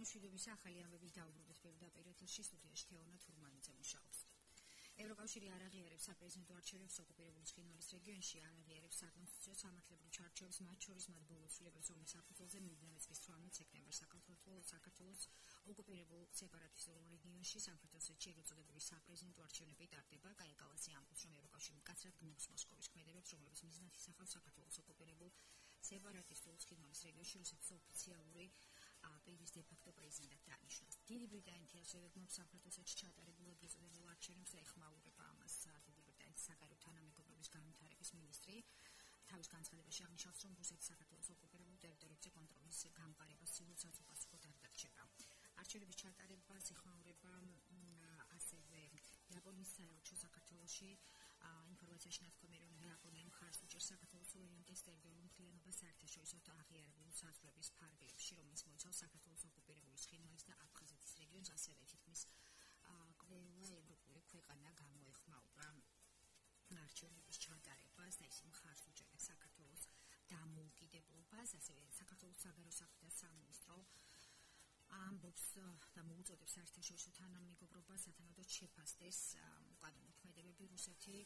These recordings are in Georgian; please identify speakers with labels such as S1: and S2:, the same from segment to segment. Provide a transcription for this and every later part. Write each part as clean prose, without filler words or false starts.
S1: მშვიდობის ახალი ამბები დაუბრუნდეთ პირდაპირ ეთერში სტუდიაში თეონა თურმანიძე მუშაობს. ევროკავშირი არ აღიარებს საპრეზიდენტო არჩევნებს ოკუპირებული ცხინვალის რეგიონში, არ აღიარებს საკონსტიტუციო სამართლებრივ არჩევნებს, მათ შორის მათ ბოლო ცვლილების ომის საფუძველზე მიდამე წლის 18 სექტემბერს საქართველოს ოკუპირებულ სეპარატისტულ რეგიონში სამხრეთ ოსეთში ეგრეთ წოდებული საპრეზიდენტო არჩევნები ტარდება. კაია კალასი ამბობს, რომ ევროკავშირი მკაცრად გნობს მოსკოვის ქმედებებს, რომლებიც მიზნად ისახავს საქართველოს ოკუპირებულ სეპარატისტულ ცხინვალის რეგიონში რუსეთის ოფიციალური პირის დე-ფაქტო პრეზიდენტად დანიშნოს. დიდი ბრიტანეთი ასევე გნობს სამხრეთ ოსეთში ჩატარებულ ეგრეთ წოდებულ არჩევნებს და ეხმაურება ამას. დიდი ბრიტანეთის საგარეო თანამეგობრობის განვითარების მინისტრი თავის განცხადებაში აღნიშნავს, რომ რუსეთის საქართველოს ოკუპირებულ ტერიტორიებზე კონტროლის გამყარება სილოცავ უპასუხოდ არ დარჩება. არჩევნების ჩატარებას ეხმაურება ასევე იაპონიის საელჩო საქართველოში. ინფორმაციაში ნათქვამია, რომ იაპონია მხარს უჭერს საქართველოს სუვერენიტეტს ტერიტორიულ მთლიანობას საერთაშორისო აღიარებულ საზღვრების ფარგლებში, რომელიც მოიცავს საქართველოს ოკუპირებული ცხინვალის და აფხაზეთის რეგიონს, ასევე თითქმის ყველა ევროპული ქვეყანა გამოეხმაურა არჩევნების ჩატარებას და ისინი მხარს უჭერენ საქართველოს დამოუკიდებლობას, ასევე საქართველოს საგარეო საქმეთა სამინისტრო ამბობს და მოუწოდებს საერთაშორისო თანამეგობრობას სათანადოდ შეფასდეს უკანონო მოქმედებები რუსეთი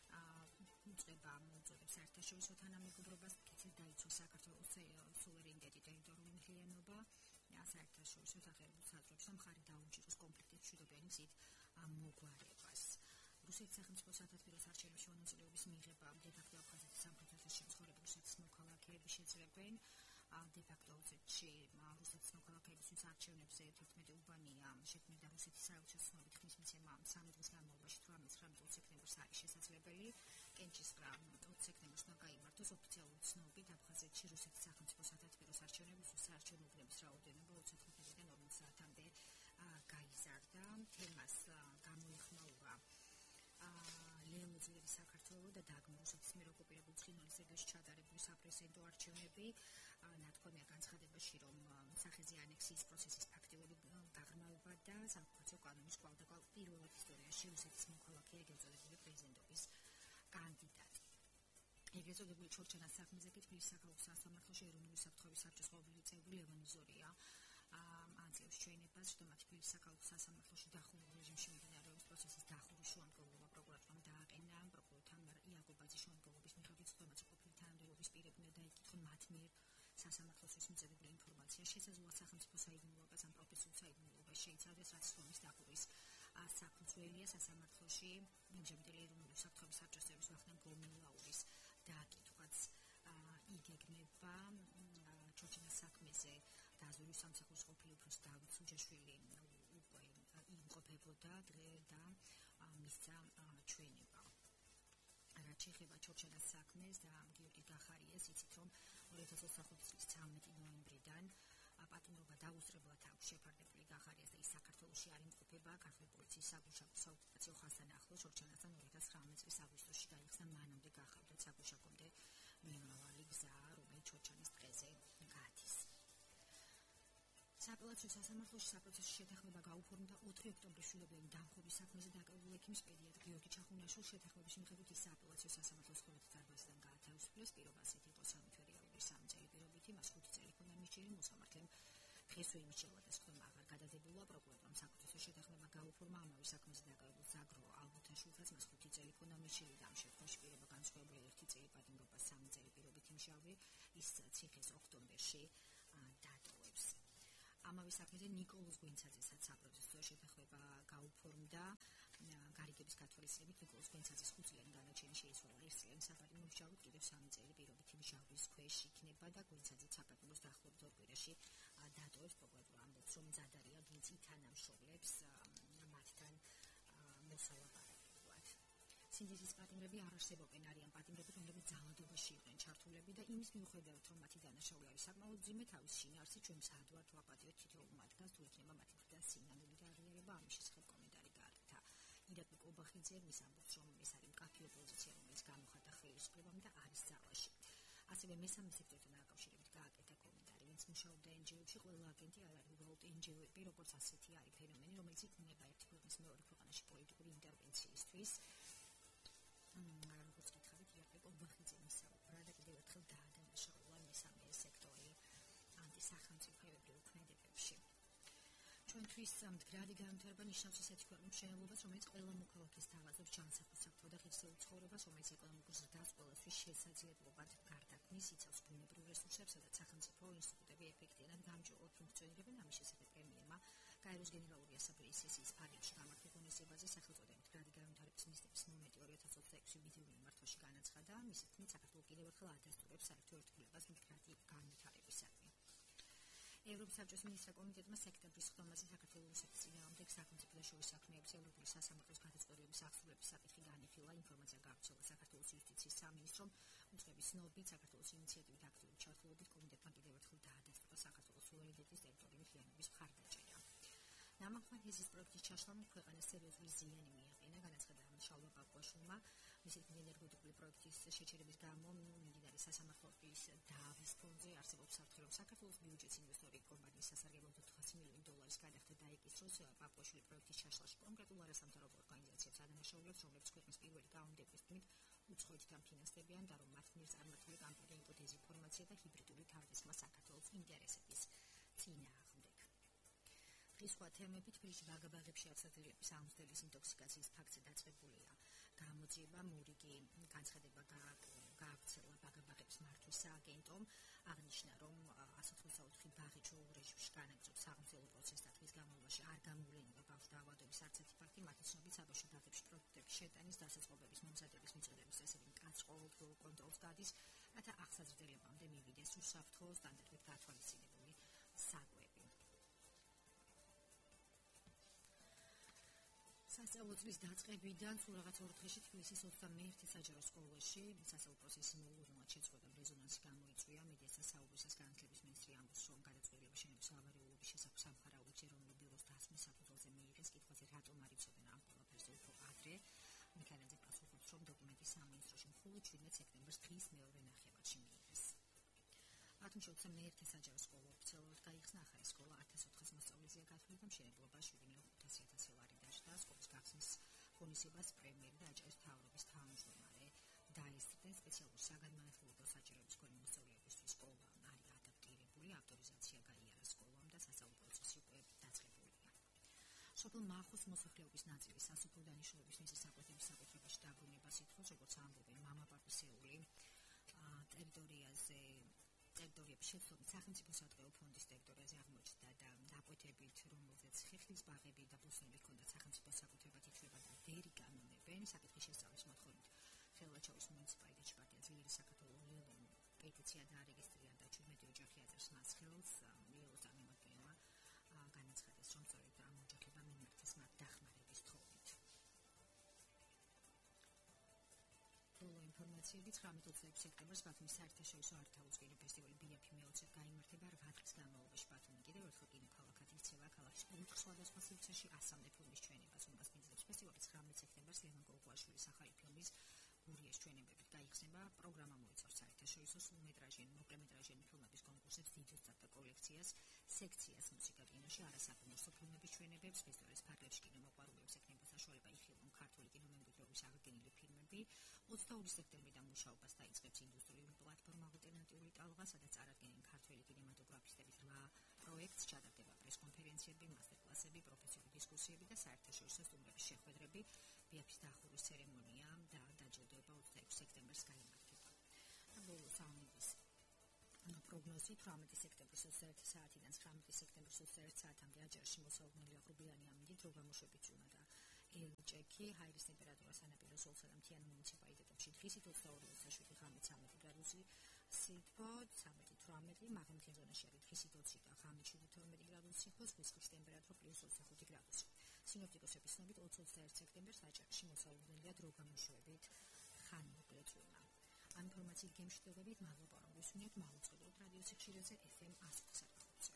S1: უწევდა მოუწოდებს საერთაშორისო თანამეგობრობას კეთილ დაიცვას საქართველოს სუვერენიტეტი ტერიტორიული მთლიანობა საერთაშორისო აღიარებულ საზღვრებში და მხარი დაუჭიროს კონფლიქტის მშვიდობიანი გზით მოგვარებას. რუსეთის სახელმწიფო სათათბიროს არჩევნებში მონაწილეობის მიღება დე-ფაქტო აფხაზეთის სამხრეთ ოსეთში მცხოვრები რუსეთის მოქალაქეები შეძლებენ. დე-ფაქტო ოსეთში რუსეთის მოქალაქეებისთვის არჩევნებზე 11 უბანია შექმნიდა რუსეთის საელჩოს ცნობით ხმის მიცემა 3 დღის განმავლობაში 18 სექტემბერს არის შესაძლებელი. კენჭისყრა 20 სექტემბერს უნდა გაიმართოს ოფიციალური ცნობით აფხაზეთში რუსეთის სახელმწიფო სათათბიროს არჩევნებისთვის საარჩევნო უბნების რაოდენობა 25-დან 40 საათამდე გაიზარდა. თემას გამოიხმაურა ლეონოძილების საქართველოს და დაგმ რუსეთის მიერ ოკუპირებულ ცხინვალის რეგიონში ჩატარებული საპრეზიდენტო არჩევნები. ნათქვამია განცხადებაში, რომ სახეზე ანექსიის პროცესის ფაქტიური გაღრმავება და საოკუპაციო კანონის კვალდაკვალ პირველად ისტორიაში რუსეთის მოქალაქეა ეგრეთ წოდებული პრეზიდენტობის კანდიდატი. ეგრეთ წოდებული ჩორჩანას საქმეზე კი თბილისის საქალაქო სასამართლოში ეროვნული საფრთხების საბჭოს ყოველი წევრი ლევან იზორია აძლევს ჩვენებას, რომ თბილისის საქალაქო სასამართლოში დახურულ რეჟიმში მიმდინარეობს პროცესის დახურის შუამდგომლობა პროკურატურამ დააყენა. პროკურორ თამარ იაკობაძის შუამდგომლობის მიხედვით ცდომაც ყოფილი თანამდებობის პირები უნდა დაიკითხონ მათ მიერ სასამართლოსთვის მიწოდებული ინფორმაცია. შესაძლოა სახელმწიფო საიდუმლოებას ან პროფესიულ საიდუმლოებას შეიცავდეს, რაც ცდომის დახურის საფუძველია. სასამართლოში ამჟამად ეროვნული საფრთხების საბჭოს წევრის ვახტანგ გომილაურის დააკითხვაც იგეგმება. ჩორჩანას საქმეზე დაზვერვის სამსახურის ყოფილი უფროსი დავით სუჯაშვილი უკვე იმყოფებოდა და მისცა ჩვენება. რაც შეეხება ჩორჩანას საქმეს და გიორგი გახარიას, იცით, რომ 2025 წლის 13 ნოემბრიდან პატიმრობა დაუსწრებლად აქვს შეფარდებული გახარიას და ის საქართველოში არ იმყოფება. ქართული პოლიციის საგუშაგო ხაზთან ახლოს ჩორჩანასთან 2019 წლის აგვისტოში გაიხსნა, მანამდე გახავდათ საგუშაგომდე მიმავალი გზა, რომელიც ჩორჩანის დღეზე გადის. სააპელაციო სასამართლოში საპროცესო შეთანხმება გაუფორმდა 4 ოქტომბრის შვილობიანი დამხობის საქმეზე დაკავებულ ექიმის პედიატრ გიორგი ჩახუნაშვილს. შეთანხმების მიხედვით ის სააპელაციო სასამართლოს ხელით დარბაზიდან გაათავისუფლეს. პირობა ასეთი იყო სამთვერიალური 3 წელი პირობით, მას 5 წელი ჰქონდა მიჩნეული. მოსამართლემ დღესვე იმიჩევა და სხდომა აღარ გადადებულა. პროკურატურამ საკუთრესო შეთანხმება გაუფორმა ამავე საქმეზე დაკავებულ ზაგრო ალბოთაშვილთაც, მას 5 წელი ჰქონდა მიჩნეული და ამ შემთხვევაში პირობა განსხვავებული 1 წელი პატიმრობა 3 წელი პირობით იმშავე. ის ციხეს ოქტომბერში დატოვებს. ამავე საქმეზე ნიკოლოზ გვენცაძესაც საპროცესო შეთანხმება გაუფორმდა. გარიგების გათვალისწინებით ნიკოლოზ გვენცაძის 5 წლიანი განაჩენი შეიცვალა 1 წლიანი საპატიმრო მჟავით, კიდევ 3 წელი პირობით მჟავის ქვეშ იქნება და გვენცაძე საპატიმროს დაახლოებით 2 კვირაში დატოვებს. პროკურატურა ამბობს, რომ მზადარია ვინც ითანამშრომლებს მათთან მოსალაპარაკებლად. სინდისის პატიმრები არ არსებობენ, არიან პატიმრები, რომლებიც ძალადობაში იყვნენ ჩართულები და იმის მიუხედავად, რომ მათი დანაშაული არის საკმაოდ მძიმე, თავის შინაარსი ჩვენ მზადვართ ვაპატიოთ თითოეულ მათგანს, თუ იქნება მათი მხრიდან სინამდვილე აღიარება, ამის შესახებ კომენტარი გააკეთა. ირაკლი კობახიძე ის ამბობს, რომ ეს არის მკაფიო ოპოზიცია, რომელიც გამოხატა ხელისუფლებამ და არის ძალაში. ასევე მესამე სექტორთან დაკავშირებით გააკეთა კომენტარი, ვინც მუშაობდა NGO-ში, ყველა აგენტი არ არის უბრალოდ NGO-ები, როგორც ასეთი არის ფენომენი, რომელიც იქმნება ერთი ქვეყნის მეორე ქვეყანაში პოლიტიკური ინტერვენციისთვის. როგორც გითხარით, ირაკლი კობახიძე ისაუბრა და კიდევ ერთხელ დაადანაშაულა მესამე სექტორი ანტისახელმწიფოებრივ ქმედებებში. მათთვის მდგრადი განვითარება ნიშნავს ისეთი ქვეყნის მშენებლობას, რომელიც ყველა მოქალაქეს თავაზობს ჯანსაღმოსავლო და ღირსეულ ცხოვრებას, რომელიც ეკონომიკურ ზრდას ყველასთვის შესაძლებლობად გარდაქმნის, იცავს ბუნებრივ რესურსებს, სადაც სახელმწიფო ინსტიტუტები ეფექტიანად გამჭვირვალად ფუნქციონირებენ. ამის შესახებ პრემიერმა კაიროს გენერალური ასამბლეის პარიზში გამართულ ღონისძიებაზე სახელწოდებით მდგრადი განვითარების მიზნების მომენტი 2026 ივნისში მიმართვაში განაცხადა. მისი თქმით, საქართველო კიდევ ერთხელ ადასტურებს საერთო ერთგულებას მდგრადი განვითარებისადმი. ევროპის საბჭოს მინისტრთა კომიტეტმა სექტემბრის ხდომაზე საქართველოს რუსეთის წინააღმდეგ სახელმწიფო და შორის საქმეების ევროპული სასამართლოს გადაწყვეტილების აღსრულების საკითხი განიხილა. ინფორმაცია გაავრცელა საქართველოს იუსტიციის სამინისტრომ. უწყების ცნობით საქართველოს ინიციატივით აქტიური ჩართულობით კომიტეტმა კიდევ ერთხელ დაადასტურა საქართველოს სუვერენიტეტის ტერიტორიული მთლიანობის მხარდაჭერა. ნამახვარ ჰეზის პროექტის ჩაშლამ ქვეყანას სერიოზული ზიანი მიაყენა, განაცხადა შალვა პაპუაშვილმა. მისი ენერგეტიკული პროექტის შეჩერების გამო მიმდინარე სასამართლოების დავის ფონზე არსებობს საფრთხე, რომ საქართველოს ბიუჯეტის ინვესტორი კომპანიის სასარგებლოდ $400 მილიონი გადახდა დაიკისროს. პაპუაშვილი პროექტის ჩაშლაში კონკრეტულ არასამთავრობო ორგანიზაციებს ადანაშაულებს, რომლებიც ქვეყნის პირველი გამომდებრის თქმით უცხოეთით ამფინანსდებიან და რომ მათ მიერ წარმართული კამპანია იყო დეზინფორმაცია და ჰიბრიდული თავდასხმა საქართველოს ინტერესების წინააღმდეგ. სხვა თემები თბილისში ბაგაბაღებში აღსაძლებლის აღმზრდელის ინტოქსიკაციის ფაქტზე დაწყებულია გამოძიება. მორიგი განცხადება გაავრცელა ბაგაბაღების მართვის სააგენტომ. აღნიშნა, რომ 184 ბაღი ჩვეულ რეჟიმში განაგრძობს აღმზრდელო პროცესს და დღის განმავლობაში არ გამოვლენილა ბავშვ დაავადების არც ერთი ფაქტი. მათი ცნობით საბავშვო ბაღებში პროდუქტების შეტანის, დასაწყობების, მომზადების მიწოდების წესები მკაცრ ყოველდღიურ კონტროლს გადის, რათა აღსაძლებლებამდე მივიდეს უსაფრთხო სტანდარტებით გათვალისწინებული საკვები. სასწავლო წლის დაწყებიდან სულ რაღაც 4 დღეში თბილისის 21 საჯარო სკოლაში სასწავლო პროცესი მოულოდნელად შეწყვეტა. რეზონანსი გამოიწვია. მედიასა საუბრისას განათლების მინისტრი ამბობს, რომ გადაწყვეტილება შენობის ავარიულობის შესახებ სამხარაულო ეროვნულ ბიუროს დასმის საფუძველზე მიიღეს. კითხვაზე რატომ არ იცოდნენ ამ ყველაფერზე უფრო ადრე? მიქანაძე პასუხობს, რომ დოკუმენტი სამინისტროში მხოლოდ 17 სექტემბერს დღის მეორე ნახევარში მიიღეს. ათმშობლთა მეერთე საჯარო სკოლა ოფიციალურად გაიხსნა. ახალი სკოლა 1400 მოსწავლეზეა გათვლილი და მშენებლობა 7,500,000 ლარი დაჭდა. სკოლის გახსნის ღონისძიებას პრემიერი და აჭარის მთავრობის თავმჯდომარე დაესწრნენ. სპეციალური საგანმანათლებლო საჭიროების მქონე მოსწავლეებისთვის სკოლა არის ადაპტირებული, ავტორიზაცია გაიარა სკოლამ და სასწავლო პროცესი უკვე დაწყებულია. სოფელ მახოს მოსახლეობის ნაწილი სასოფლო დანიშნულების მიზნის საკვეთების საკუთრებაში დაბრუნებას ითხოვს, როგორც ამბობენ მამაპაპისეული ტერიტორიების შეცვლით სახელმწიფო სადღეო ფონდის ტერიტორიაზე აღმოჩნდა და დაკვეთებით, რომელზეც ხეხილის ბაღები და ბოსტნები ჰქონდათ სახელმწიფო საკუთრებად ითვლება და ვერი განონებენ. საკითხის შესწავლის მოთხოვნით ხელვაჩაურის მუნიციპალიტეტში პარტია ძლიერი საქართველო ლელომ პეტიცია დაარეგისტრირა და 17 ოჯახი აწერს მას ხელს. ლელოს წარმომადგენელმა განაცხადეს, რომ სწორედ ამ ოჯახებმა მიმართეს მათ დახმარების თხოვით. ბოლო ინფორმაციები 19 სექტემბერს ბათუმის საერთაშორისო არტ-ჰაუს კინოფესტივალი ბიაფი მეოცედ გაიმართება. 8 დღის განმავლობაში ბათუმი კიდევ ერთხელ კინოქალაქად იქცევა. ქალაქის 4 სხვადასხვა სივრცეში 100-მდე ფილმის ჩვენებას უნდა მისდევს. ფესტივალი 19 სექტემბერს ლევან გოგუაშვილის ახალი ფილმის გურიეს ჩვენებებით გაიხსნება. პროგრამა მოიცავს საერთაშორისო სრულმეტრაჟიანი, მოკლემეტრაჟიანი ფილმების კონკურსებს, ვიდეოსთან და კოლექციას, სექციას მუსიკა კინოში, არასაკომერცო ფილმების ჩვენებებს, ფესტივალის ფარგლებში კინომოყვარულებს ექნება საშუალება იხილონ ქართული კინომემკვიდრეობის აღდგენილი ფილმები. 22 სექტემბრიდან მუშაობას დაიწყებს ინდუსტრიული პლატფორმა ალტერნატიული ტალღა, სადაც წარადგენენ ქართველი კინემატოგრაფისტების 8 პროექტს, ჩატარდება პრესკონფერენციები, მასტერკლასები, პროფესიული დისკუსიები და საერთაშორისო სტუმრების შეხვედრები. ბიაფის დახურვის ცერემონია და დაჯილდოება 26 სექტემბერს გაიმართება. ბოლოს ამბის პროგნოზი 18 სექტემბრის 21 საათიდან 19 სექტემბრის 21 საათამდე აჭარაში მოსალოდნელი აყრობიანი ამინდით, დრო გამოშვებით წუნა და ელჭექი. ჰაერის ტემპერატურა სანაპირო ზოლსა და მთიან მუნიციპალიტეტებში დღისით 22-27 ღამით 13 გრადუსი სითბო, 13-18, მაღალმთიან ზონაში არის დღისით 20 და ღამით 7-12 გრადუსი სითბო, ზღვის ტემპერატურა +25 გრადუსი. სინოპტიკოსების ცნობით 21 სექტემბერს აჭარაში მოსალოდნელია დრო გამოშვებით ხანმოკლე წვიმა. ამ ინფორმაციით გემშვიდობებით, მადლობა რომ გვისმინეთ, მოვუწყებთ რადიო სიხშირეზე FM 100.